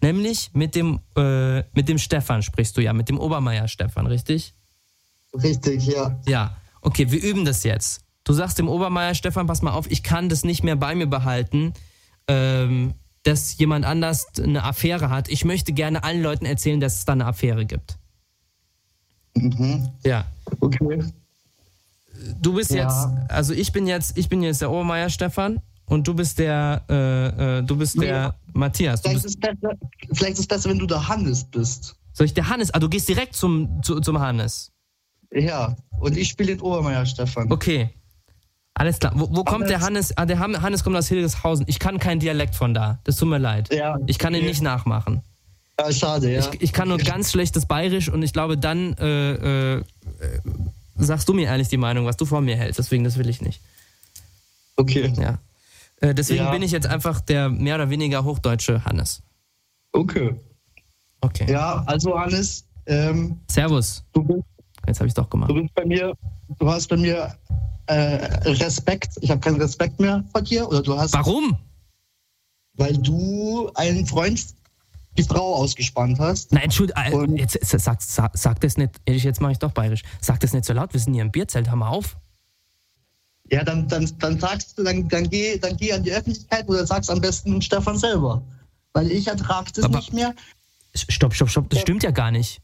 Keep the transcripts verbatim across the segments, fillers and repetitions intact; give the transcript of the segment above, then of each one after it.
Nämlich mit dem, äh, mit dem Stefan sprichst du ja, mit dem Obermeier Stefan, richtig? Richtig, ja. Ja, okay, wir üben das jetzt. Du sagst dem Obermeier Stefan, pass mal auf, ich kann das nicht mehr bei mir behalten, ähm, dass jemand anders eine Affäre hat. Ich möchte gerne allen Leuten erzählen, dass es da eine Affäre gibt. Mhm. Ja. Okay. Du bist Ja. jetzt, also ich bin jetzt, ich bin jetzt der Obermeier Stefan und du bist der, äh, äh, du bist Nee, der Matthias. Du Vielleicht bist, ist, es besser, vielleicht ist es besser, wenn du der Hannes bist. soll ich der Hannes? Ah, du gehst direkt zum, zu, zum Hannes. Ja, und ich spiele den Obermeier Stefan. Okay. Alles klar. Wo, wo kommt Hannes. der Hannes? Ah, der Han- Hannes kommt aus Hildeshausen. Ich kann keinen Dialekt von da. Das tut mir leid. Ja, Ich kann ihn okay. nicht nachmachen. Ja, schade, ja. Ich, ich kann nur ganz schlechtes Bayerisch und ich glaube, dann äh, äh, sagst du mir ehrlich die Meinung, was du von mir hältst. Deswegen, das will ich nicht. Okay. Ja. Äh, deswegen Ja. bin ich jetzt einfach der mehr oder weniger hochdeutsche Hannes. Okay. Okay. Ja, also Hannes, ähm, Servus. du bist, Jetzt habe ich es doch gemacht. du bist bei mir, du hast bei mir äh, Respekt. Ich habe keinen Respekt mehr vor dir. Oder du hast, Warum? weil du einen Freund, die Frau ausgespannt hast. Nein, Entschuldigung, Und- jetzt sag, sag, sag das nicht, ehrlich, jetzt mache ich doch bayerisch. Sag das nicht so laut, wir sind hier im Bierzelt, hör mal auf. Ja, dann, dann, dann sagst du, dann, dann, geh, dann geh an die Öffentlichkeit oder sag's am besten Stefan selber. Weil ich ertrag das Aber- nicht mehr. Stopp, stopp, stopp, das stimmt ja gar nicht.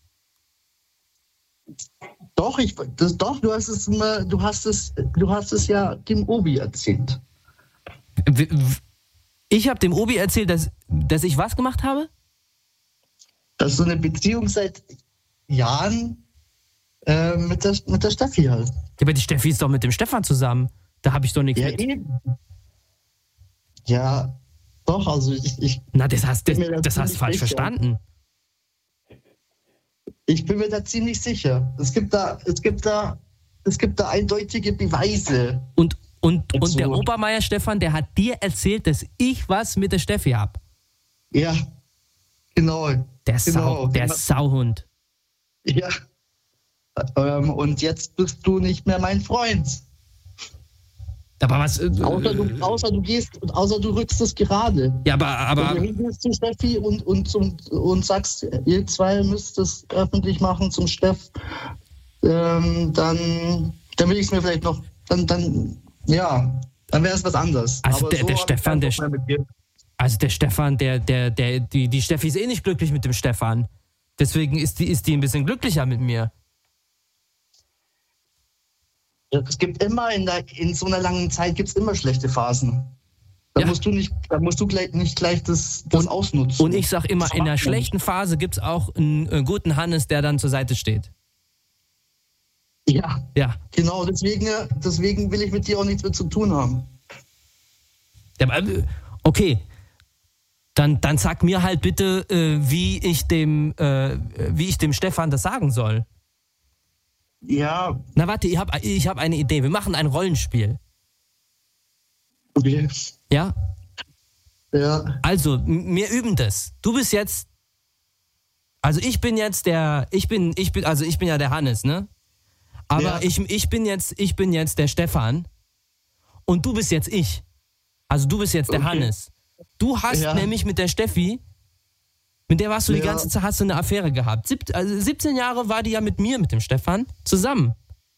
Doch, ich, das, doch, du hast es, immer- du hast es, du hast es ja dem Obi erzählt. W- w- Ich habe dem Obi erzählt, dass, dass ich was gemacht habe? Dass du eine Beziehung seit Jahren äh, mit, der, mit der Steffi hast. Ja, aber die Steffi ist doch mit dem Stefan zusammen. Da habe ich doch nichts Ja, mit. eben. Ja, doch, also ich, ich, Na, das hast, das, bin mir da das hast du ziemlich falsch sicher. verstanden. ich bin mir da ziemlich sicher. Es gibt da, es gibt da, es gibt da eindeutige Beweise. Und, und, und Also- der Obermeier Stefan, der hat dir erzählt, dass ich was mit der Steffi hab. Ja, genau. Der, Genau. Sau, der Sauhund. Ja. Ähm, und jetzt bist du nicht mehr mein Freund. Aber was. Äh, Außer du, außer du gehst, außer du rückst es gerade. ja, aber. aber Wenn du hingehst zu Steffi und, und, zum, und sagst, ihr zwei müsst es öffentlich machen zum Steff, ähm, dann, dann will ich es mir vielleicht noch, dann, dann, ja, dann wäre es was anderes. Also Aber der- der hab ich Stefan, keinen der Bock mehr mit dir. Also der Stefan, der, der, der, die, die Steffi ist eh nicht glücklich mit dem Stefan. Deswegen ist die, ist die ein bisschen glücklicher mit mir. Es gibt immer in, der, in so einer langen Zeit gibt's immer schlechte Phasen. Da Ja. musst du nicht, da musst du gleich, nicht gleich das, das Und- ausnutzen. Und ich sag immer, Das in einer macht man schlechten Phase gibt's auch einen, äh, guten Hannes, der dann zur Seite steht. nicht. Ja, Ja. genau. Deswegen, deswegen will ich mit dir auch nichts mehr zu tun haben. Ja, aber, äh, okay. Dann, dann sag mir halt bitte, äh, wie ich dem, äh, wie ich dem Stefan das sagen soll. Ja, Na warte, ich habe ich hab eine Idee. Wir machen ein Rollenspiel. okay. Ja? Ja, Also, m- wir üben das. Du bist jetzt, also ich bin jetzt der, ich bin, ich bin, also ich bin ja der Hannes, ne? Aber Ja. ich, ich bin jetzt, ich bin jetzt der Stefan und du bist jetzt ich. Also du bist jetzt der Okay. Hannes. Du hast Ja. nämlich mit der Steffi, mit der warst du die Ja. ganze Zeit, hast du eine Affäre gehabt. Sieb, also siebzehn Jahre war die ja mit mir, mit dem Stefan, zusammen.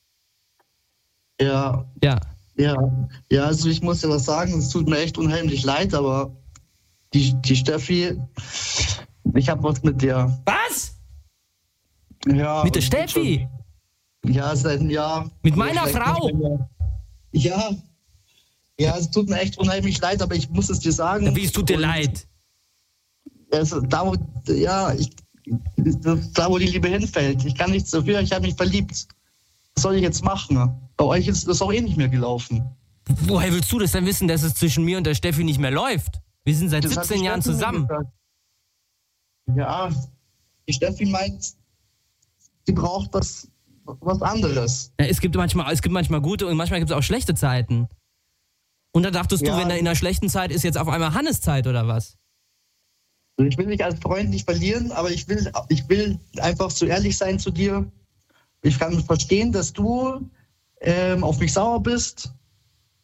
ja, Ja. ja. Ja, also ich muss dir was sagen, es tut mir echt unheimlich leid, aber die, die Steffi, ich habe was mit der. Was? Ja, Mit der und Steffi? Schon, ja, seit einem Jahr. Mit Oder meiner vielleicht Frau? noch länger. Ja. Ja, es tut mir echt unheimlich leid, aber ich muss es dir sagen. Ja, wie, es tut dir Und leid. Also, da, wo, ja, ich, da, wo die Liebe hinfällt. Ich kann nichts dafür, ich habe mich verliebt. Was soll ich jetzt machen? Bei euch ist das auch eh nicht mehr gelaufen. Woher willst du das denn wissen, dass es zwischen mir und der Steffi nicht mehr läuft? Wir sind seit Das hat siebzehn die Jahren Steffi mir zusammen. gesagt. Ja, die Steffi meint, sie braucht was, was anderes. Ja, es, gibt manchmal, es gibt manchmal gute und manchmal gibt es auch schlechte Zeiten. Und da dachtest Ja. du, wenn er in einer schlechten Zeit ist, jetzt auf einmal Hannes Zeit oder was? Ich will dich als Freund nicht verlieren, aber ich will, ich will einfach so ehrlich sein zu dir. Ich kann verstehen, dass du ähm, auf mich sauer bist,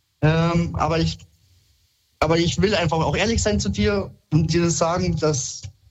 ähm, aber, ich, aber ich will einfach auch ehrlich sein zu dir und dir sagen, dass,